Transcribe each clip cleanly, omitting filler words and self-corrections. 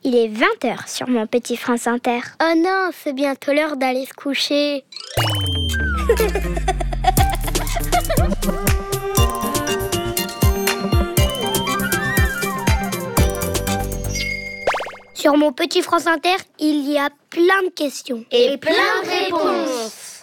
il est 20h sur mon petit France Inter. Oh non, c'est bientôt l'heure d'aller se coucher. Sur mon petit France Inter, il y a plein de questions. Et plein de réponses.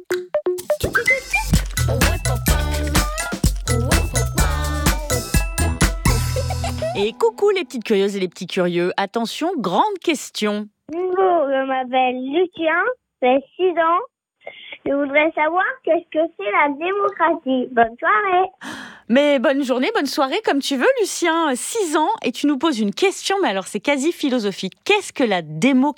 Et coucou les petites curieuses et les petits curieux. Attention, grande question. Bonjour, je m'appelle Lucien, j'ai 6 ans. Je voudrais savoir qu'est-ce que c'est la démocratie. Bonne soirée. Mais bonne journée, bonne soirée, comme tu veux, Lucien. 6 ans, et tu nous poses une question, mais alors c'est quasi philosophique. Qu'est-ce que la démocratie ?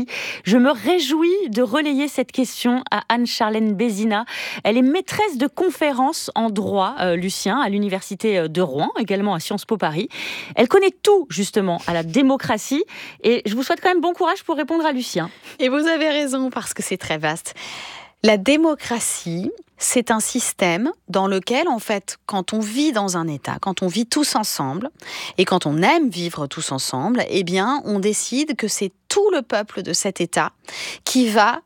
Je me réjouis de relayer cette question à Anne-Charlène Bézina. Elle est maîtresse de conférences en droit, Lucien, à l'université de Rouen, également à Sciences Po Paris. Elle connaît tout, justement, à la démocratie. Et je vous souhaite quand même bon courage pour répondre à Lucien. Et vous avez raison, parce que c'est très vaste. La démocratie, c'est un système dans lequel, en fait, quand on vit dans un État, quand on vit tous ensemble, et quand on aime vivre tous ensemble, eh bien, on décide que c'est tout le peuple de cet État qui va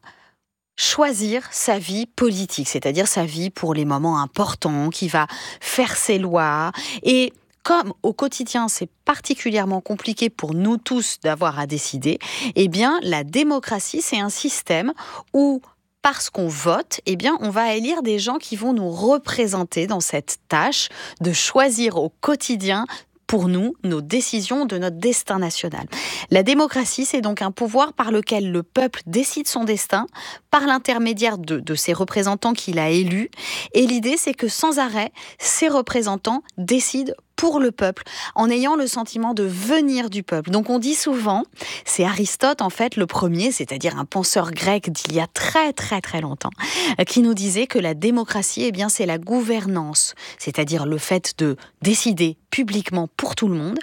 choisir sa vie politique, c'est-à-dire sa vie pour les moments importants, qui va faire ses lois. Et comme au quotidien, c'est particulièrement compliqué pour nous tous d'avoir à décider, eh bien, la démocratie, c'est un système où parce qu'on vote, eh bien, on va élire des gens qui vont nous représenter dans cette tâche de choisir au quotidien pour nous, nos décisions de notre destin national. La démocratie, c'est donc un pouvoir par lequel le peuple décide son destin par l'intermédiaire de ses représentants qu'il a élus. Et l'idée, c'est que sans arrêt, ces représentants décident pour le peuple, en ayant le sentiment de venir du peuple. Donc on dit souvent, c'est Aristote en fait le premier, c'est-à-dire un penseur grec d'il y a très très très longtemps, qui nous disait que la démocratie, eh bien, c'est la gouvernance, c'est-à-dire le fait de décider publiquement pour tout le monde,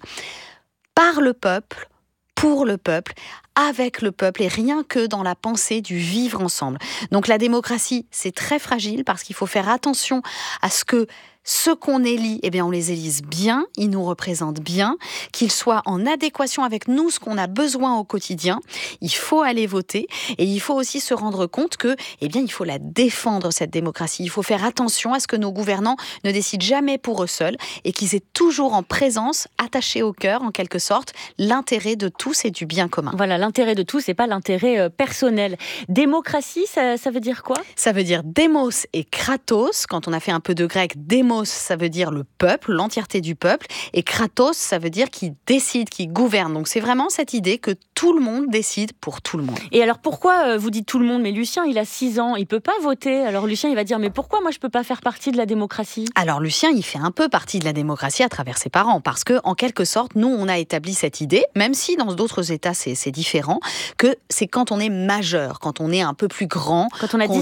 par le peuple, pour le peuple, avec le peuple et rien que dans la pensée du vivre ensemble. Donc la démocratie, c'est très fragile parce qu'il faut faire attention à ce que ceux qu'on élit, eh bien, on les élise bien, ils nous représentent bien, qu'ils soient en adéquation avec nous, ce qu'on a besoin au quotidien. Il faut aller voter et il faut aussi se rendre compte que, eh bien, il faut la défendre, cette démocratie. Il faut faire attention à ce que nos gouvernants ne décident jamais pour eux seuls et qu'ils aient toujours en présence, attachés au cœur, en quelque sorte, l'intérêt de tous et du bien commun. Voilà, l'intérêt de tous et pas l'intérêt personnel. Démocratie, ça veut dire quoi ? Ça veut dire démos et kratos. Quand on a fait un peu de grec, démos, ça veut dire le peuple, l'entièreté du peuple, et kratos, ça veut dire qui décide, qui gouverne. Donc c'est vraiment cette idée que tout le monde décide pour tout le monde. Et alors pourquoi vous dites tout le monde ? Mais Lucien, il a 6 ans, il peut pas voter. Alors Lucien, il va dire, mais pourquoi moi je peux pas faire partie de la démocratie ? Alors Lucien, il fait un peu partie de la démocratie à travers ses parents, parce que en quelque sorte, nous, on a établi cette idée, même si dans d'autres États c'est différent, que c'est quand on est majeur, quand on est un peu plus grand, quand on a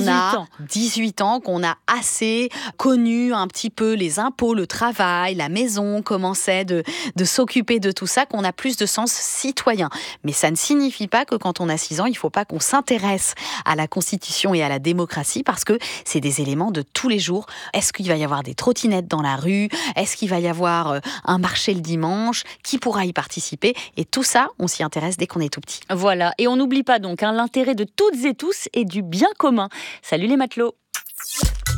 18 ans, qu'on a assez connu un petit peu les impôts, le travail, la maison, commençait de s'occuper de tout ça, qu'on a plus de sens citoyen. Mais ça ne signifie pas que quand on a 6 ans, il ne faut pas qu'on s'intéresse à la Constitution et à la démocratie, parce que c'est des éléments de tous les jours. Est-ce qu'il va y avoir des trottinettes dans la rue ? Est-ce qu'il va y avoir un marché le dimanche ? Qui pourra y participer ? Et tout ça, on s'y intéresse dès qu'on est tout petit. Voilà, et on n'oublie pas donc l'intérêt de toutes et tous et du bien commun. Salut les matelots.